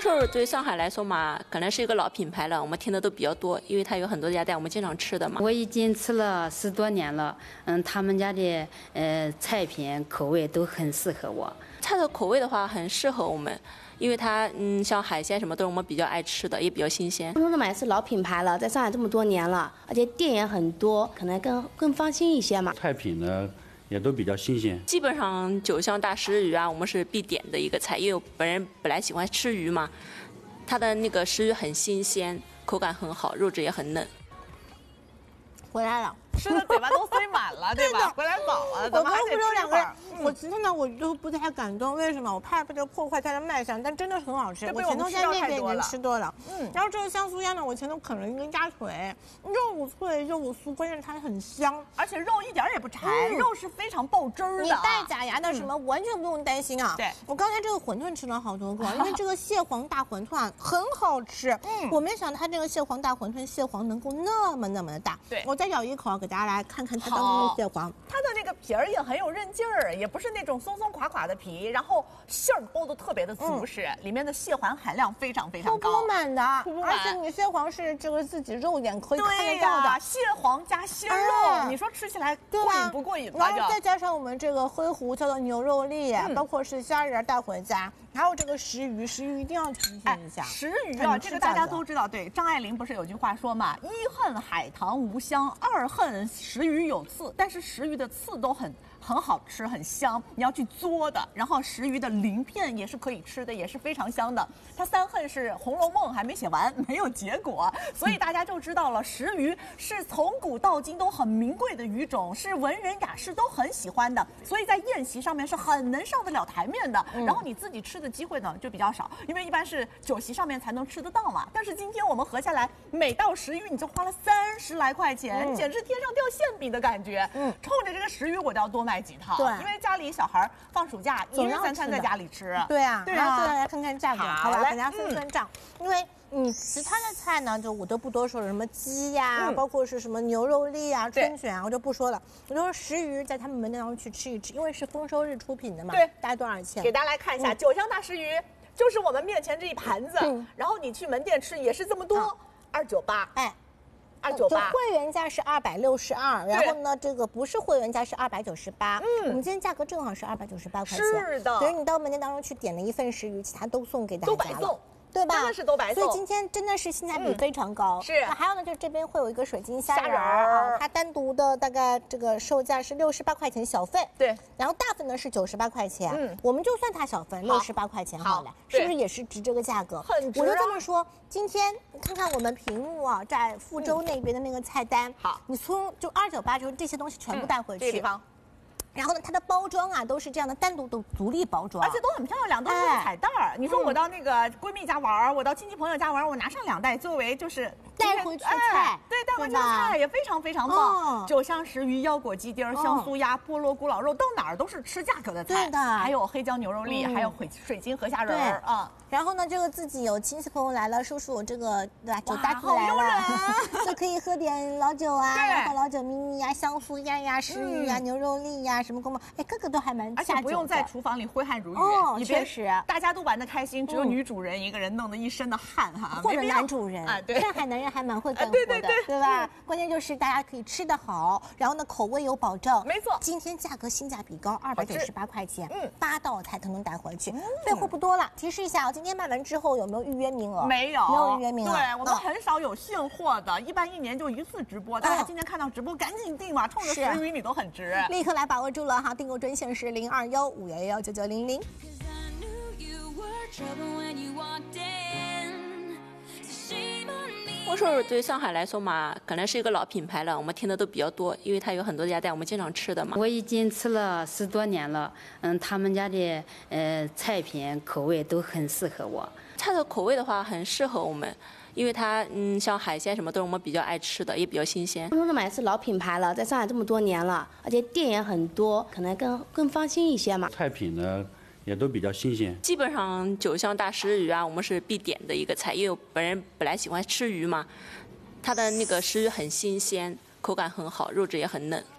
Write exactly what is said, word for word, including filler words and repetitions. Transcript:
寿对上海来说嘛，可能是一个老品牌了，我们听的都比较多，因为它有很多家店我们经常吃的嘛。 我已经吃了十多年了，嗯，他们家的呃菜品口味都很适合我。 它的口味的话很适合我们，因为它嗯像海鲜什么都是我们比较爱吃的，也比较新鲜。 温州热买是老品牌了，在上海这么多年了，而且店也很多，可能更更放心一些嘛。 菜品呢也都比较新鲜。 基本上九香大石鱼啊，我们是必点的一个菜，因为我本人本来喜欢吃鱼嘛，它的那个石鱼很新鲜，口感很好，肉质也很嫩。 回来了。 吃的嘴巴都塞满了，对吧？回来早了，咱们还得吃两个人。 嗯、 我其实呢，我都不太感动，为什么？我怕这个破坏它的卖相，但真的很好吃。我前头在那边已经吃多了，嗯。然后这个香酥鸭呢，我前头啃了一根鸭腿，肉脆肉酥，关键它很香， 而且肉一点也不柴，嗯、肉是非常爆汁儿的。 你带假牙的什么、嗯、完全不用担心啊。 对， 我刚才这个馄饨吃了好多个，因为这个蟹黄大馄饨很好吃。嗯，我没想到它这个蟹黄大馄饨蟹黄能够那么那么的大。 对， 我再咬一口，给大家来看看。它当中的蟹黄， 它的那个皮儿也很有韧劲儿，也不是那种松松垮垮的皮，然后馅儿包的特别的足实，嗯、里面的蟹黄含量非常非常高， 铺铺满的， 铺铺满。 而且你蟹黄是这个自己肉眼可以看得到的， 蟹黄加鲜肉，哎、你说吃起来过瘾不过瘾吧？ 然后再加上我们这个灰胡椒的牛肉粒，嗯、包括是虾仁带回家。还有这个石鱼，石鱼一定要提醒一下。 哎、石鱼啊，这个大家都知道。对，张爱玲不是有句话说嘛：“一恨海棠无香，二恨石鱼有刺。”但是石鱼的刺都很很好吃，很香，你要去嘬的。然后石鱼的鳞片也是可以吃的，也是非常香的。它三恨是《红楼梦》还没写完，没有结果，所以大家就知道了，石鱼是从古到今都很名贵的鱼种，是文人雅士都很喜欢的，所以在宴席上面是很能上得了台面的。嗯、然后你自己吃的机会呢就比较少，因为一般是酒席上面才能吃得到嘛。但是今天我们合下来，每道石鱼你就花了三十来块钱，嗯、简直天上掉馅饼的感觉。嗯，冲着这个石鱼，我就要多买几套。 对， 因为家里小孩放暑假，一日三餐在家里吃。 对啊， 对啊。 然后再来看看价格，好吧，给大家算算账。嗯、因为你其他的菜呢，就我都不多说了，什么鸡呀，嗯、包括是什么牛肉粒啊、春卷啊，我就不说了。我就说石鱼在他们门店当中去吃一吃，因为是丰收日出品的嘛。 对， 大概多少钱？ 给大家来看一下，嗯、九香大石鱼。就是我们面前这一盘子，嗯、然后你去门店吃也是这么多，二九八， 哎， 二九八， 会员价是二百六十二，然后呢，这个不是会员价是二百九十八，嗯，我们今天价格正好是二百九十八块钱， 是的， 所以你到门店当中去点了一份石鱼，其他都送给大家了， 都白送。 对吧？ 真的是都白送， 所以今天真的是性价比非常高。 嗯、是， 那还有呢，就是这边会有一个水晶虾仁儿啊，它单独的大概这个售价是六十八块钱小费， 对。 然后大份呢是九十八块钱，嗯，我们就算它小份六十八块钱好了，是不是也是值这个价格？ 很值、啊。 我就这么说，今天看看我们屏幕啊，在福州那边的那个菜单， 嗯、好， 你从就二九八，就是这些东西全部带回去。 嗯、这个地方。 然后呢，它的包装啊都是这样的单独的独立包装， 而且都很漂亮，都是用彩带儿。哎、你说我到那个闺蜜家玩，我到亲戚朋友家玩，我拿上两袋作为就是带回去的菜， 哎、对，带回去的菜也非常非常棒。哦、九香石鱼、腰果鸡丁、香酥鸭、菠萝咕老肉，到哪儿都是吃价格的菜。 对的， 还有黑椒牛肉粒，嗯、还有水水晶河虾仁儿啊。 然后呢，这个自己有亲戚朋友来了，叔叔这个对吧，酒搭子来了，就可以喝点老酒啊，然后老酒咪咪呀、香酥鸭呀、石鱼呀、牛肉粒呀，什么什么，哎，个个都还蛮下酒的， 而且不用在厨房里挥汗如雨。 哦，确实， 大家都玩得开心，只有女主人一个人弄得一身的汗哈。 或者男主人啊，对，上海男人还蛮会干活的，对对对，对吧？关键就是大家可以吃得好，然后呢口味有保证。 没错， 今天价格性价比高，二百九十八块钱，嗯，八道菜都能带回去。备货不多了，提示一下，我今天卖完之后有没有预约名额？ 没有， 没有预约名额。 对我们很少有现货的，一般一年就一次直播。大家今天看到直播赶紧订吧，冲着十鱼你都很值。 立刻来把握住了哈，订购专线是零二幺五幺幺九九零零。 丰寿对上海来说嘛，可能是一个老品牌了，我们听的都比较多，因为它有很多家店我们经常吃的嘛。 我已经吃了十多年了，嗯，他们家的呃菜品口味都很适合我。 它的口味的话很适合我们，因为它嗯像海鲜什么都是我们比较爱吃的，也比较新鲜。 温州热买是老品牌了，在上海这么多年了，而且店也很多，可能更更放心一些嘛。 菜品呢也都比较新鲜。 基本上九香大石鱼啊，我们是必点的一个菜，因为我本人本来喜欢吃鱼嘛，它的那个石鱼很新鲜，口感很好，肉质也很嫩。